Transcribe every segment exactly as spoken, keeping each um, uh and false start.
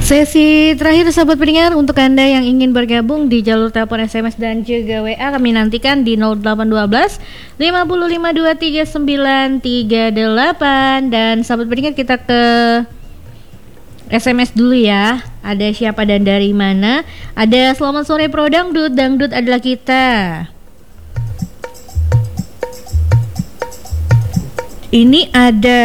Sesi terakhir sahabat pendengar, untuk Anda yang ingin bergabung di jalur telepon, S M S dan juga W A, kami nantikan di nol delapan satu dua lima nol lima dua tiga sembilan tiga delapan. Dan sahabat pendengar, kita ke S M S dulu ya. Ada siapa dan dari mana? Ada selamat sore Pro Dangdut, Dangdut adalah kita. Ini ada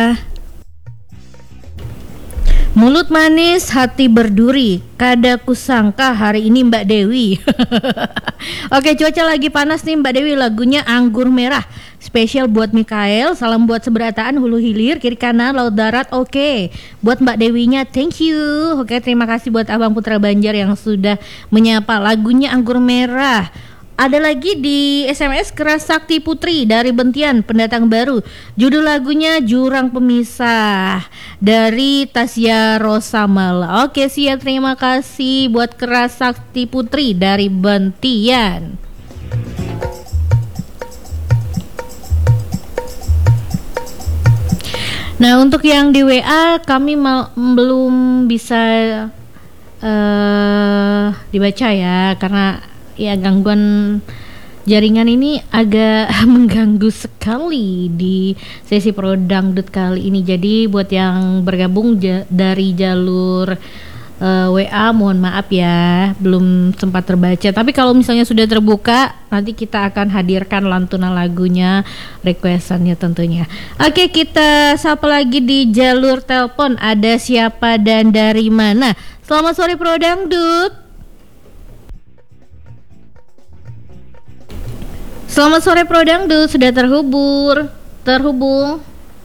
mulut manis, hati berduri, kada kusangka hari ini Mbak Dewi. Oke, cuaca lagi panas nih Mbak Dewi, lagunya Anggur Merah. Spesial buat Mikael, salam buat seberataan hulu hilir, kiri kanan, laut darat, oke. Buat Mbak Dewinya, thank you. Oke, terima kasih buat Abang Putra Banjar yang sudah menyapa. Lagunya Anggur Merah. Ada lagi di S M S Keras Sakti Putri dari Bentian, pendatang baru. Judul lagunya Jurang Pemisah dari Tasya Rosamala. Oke, siap, terima kasih buat Keras Sakti Putri dari Bentian. Nah, untuk yang di W A kami mal- belum bisa uh, dibaca ya, karena ya gangguan jaringan ini agak mengganggu sekali di sesi Pro Dangdut kali ini. Jadi buat yang bergabung ja- dari jalur uh, W A, mohon maaf ya, belum sempat terbaca. Tapi kalau misalnya sudah terbuka, nanti kita akan hadirkan lantunan lagunya, requestannya tentunya. Oke, kita sapa lagi di jalur telepon. Ada siapa dan dari mana? Selamat sore Pro Dangdut. Selamat sore Pro Dangdut, sudah terhubur, terhubung.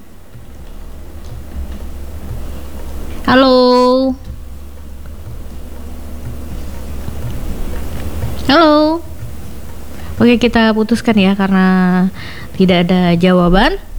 Halo. Halo. Oke, kita putuskan ya karena tidak ada jawaban.